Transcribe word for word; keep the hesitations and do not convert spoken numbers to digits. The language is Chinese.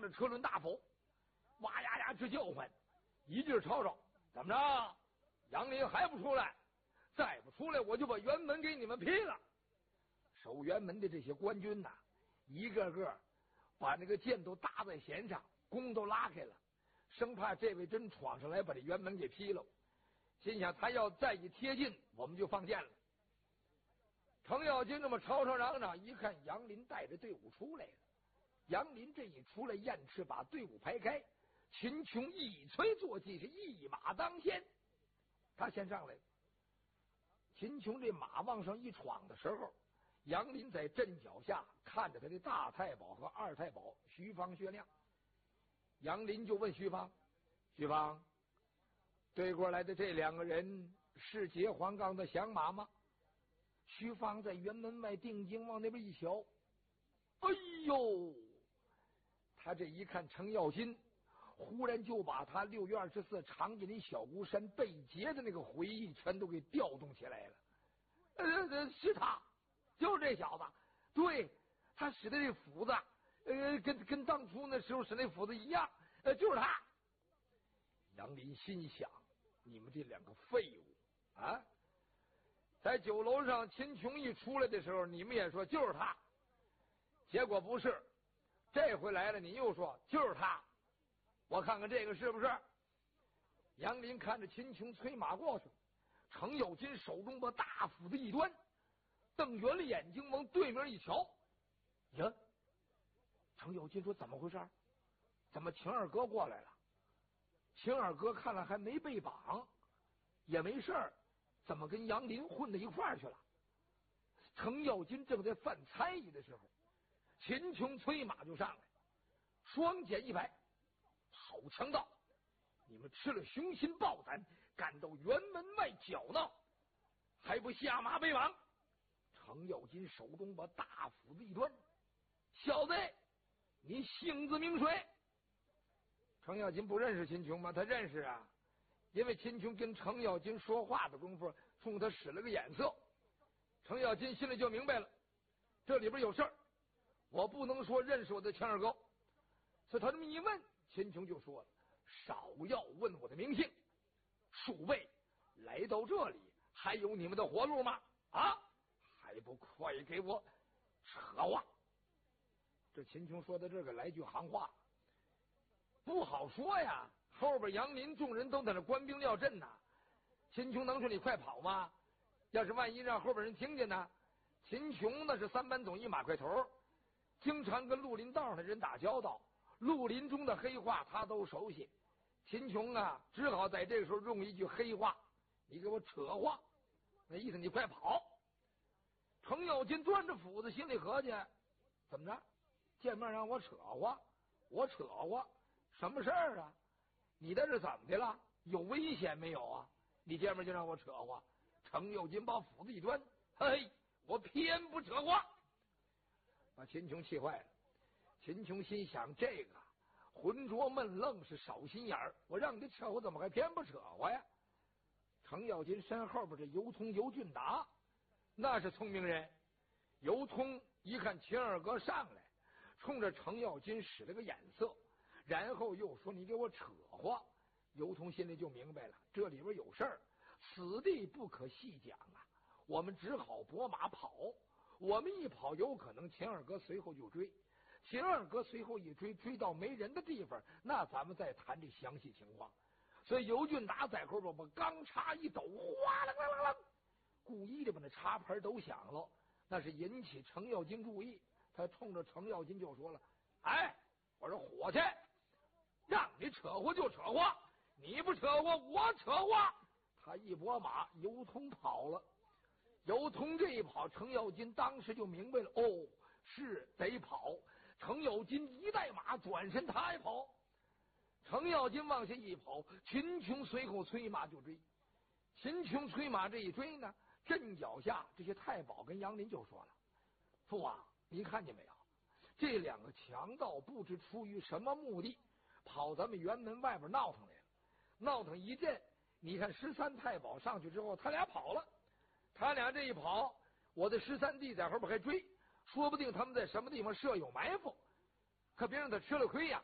着车轮大否，哇呀呀直叫唤，一劲儿吵吵。怎么着？杨林还不出来？再不出来，我就把辕门给你们劈了！守辕门的这些官军呐、啊，一个个把那个剑都搭在弦上，弓都拉开了，生怕这位真闯上来把这辕门给劈了。心想他要再一贴近，我们就放箭了。程咬金这么吵吵嚷嚷，一看杨林带着队伍出来了。杨林这一出来，燕赤把队伍排开，秦琼一催坐骑，是一马当先，他先上来了。秦琼这马往上一闯的时候，杨林在阵脚下看着他的大太保和二太保徐芳、薛亮。杨林就问徐芳：“徐芳，对过来的这两个人是结黄冈的降马吗？”徐芳在辕门外定睛往那边一瞧，哎呦！他这一看程咬金，忽然就把他六月二十四长进林小孤山被劫的那个回忆全都给调动起来了。呃，是他，就是这小子，对，他使的这斧子，呃，跟跟当初那时候使那斧子一样，呃，就是他。杨林心想：你们这两个废物啊！在酒楼上，秦琼一出来的时候，你们也说就是他，结果不是。这回来了，你又说就是他，我看看这个是不是？杨林看着秦琼催马过去，程咬金手中把大斧子一端，瞪圆了眼睛往对面一瞧，呀！程咬金说：“怎么回事？怎么秦二哥过来了？秦二哥看来还没被绑，也没事儿，怎么跟杨林混到一块儿去了？”程咬金正在犯猜疑的时候，秦琼催马就上来，双锏一摆，好强盗！你们吃了雄心豹胆，敢到辕门外搅闹，还不下马被绑？程咬金手中把大斧子一端，小子，你姓字名谁？程咬金不认识秦琼吗？他认识啊，因为秦琼跟程咬金说话的功夫，冲他使了个眼色，程咬金心里就明白了，这里边有事儿，我不能说认识我的秦二哥。所以他这么一问，秦琼就说了：“少要问我的名姓，鼠辈来到这里还有你们的活路吗？啊，还不快给我扯话！”这秦琼说到这个来句行话，不好说呀。后边杨林众人都在那官兵料阵呐，秦琼能说你快跑吗？要是万一让后边人听见呢？秦琼那是三班总一马快头，经常跟绿林道上的人打交道，绿林中的黑话他都熟悉。秦琼啊，只好在这个时候用一句黑话：“你给我扯话！”那意思你快跑。程咬金端着斧子，心里合计：怎么着？见面让我扯话，我扯话，什么事儿啊？你在这怎么的了？有危险没有啊？你见面就让我扯话。程咬金把斧子一端，嘿，我偏不扯话，把秦琼气坏了。秦琼心想：这个浑浊闷愣是少心眼儿，我让你扯我怎么还偏不扯话呀？程咬金身后边这尤通尤俊达那是聪明人，尤通一看秦二哥上来，冲着程咬金使了个眼色，然后又说：“你给我扯话。”尤通心里就明白了，这里边有事儿，此地不可细讲啊。我们只好拨马跑，我们一跑，有可能秦二哥随后就追。秦二哥随后一追，追到没人的地方，那咱们再谈这详细情况。所以尤俊达在后边把钢叉一抖，哗啦啦啦啦，故意的把那插盘抖响了，那是引起程咬金注意。他冲着程咬金就说了：“哎，我说伙计，让你扯话就扯话，你不扯话我扯话。”他一拨马，尤通跑了。尤通这一跑，程咬金当时就明白了，哦，是得跑。程咬金一带马转身，他也跑。程咬金往下一跑，秦琼随后催马就追。秦琼催马这一追呢，阵脚下这些太保跟杨林就说了：“父王，您看见没有？这两个强盗不知出于什么目的，跑咱们辕门外边闹腾来了。闹腾一阵，你看十三太保上去之后，他俩跑了。他俩这一跑，我的十三弟在后边还追，说不定他们在什么地方设有埋伏，可别让他吃了亏呀。